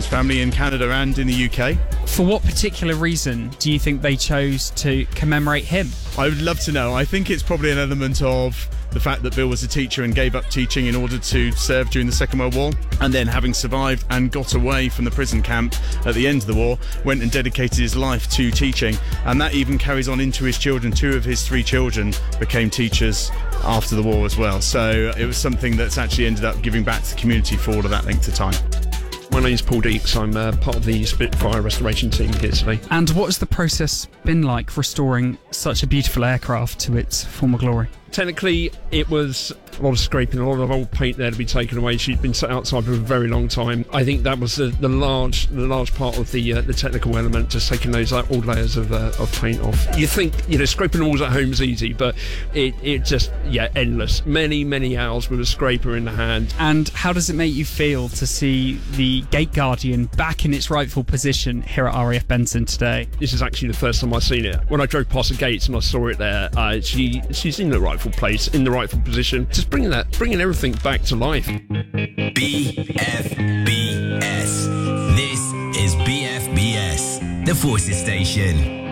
Ben's family in Canada and in the UK. For what particular reason do you think they chose to commemorate him? I would love to know. I think it's probably an element of the fact that Bill was a teacher and gave up teaching in order to serve during the Second World War, and then having survived and got away from the prison camp at the end of the war, went and dedicated his life to teaching, and that even carries on into his children. 2 of his 3 children became teachers after the war as well, so it was something that's actually ended up giving back to the community for all of that length of time. My name's Paul Deeks. I'm part of the Spitfire restoration team here today. And what has the process been like restoring such a beautiful aircraft to its former glory? Technically, it was a lot of scraping, a lot of old paint there to be taken away. She'd been set outside for a very long time. I think that was the large part of the technical element, just taking those old layers of paint off. You think, scraping the walls at home is easy, but it just, endless. Many hours with a scraper in the hand. And how does it make you feel to see the Gate Guardian back in its rightful position here at RAF Benson today? This is actually the first time I've seen it. When I drove past the gates and I saw it there, she's in the rightful place, in the rightful position. Just bringing everything back to life. BFBS. This is BFBS, the Forces Station.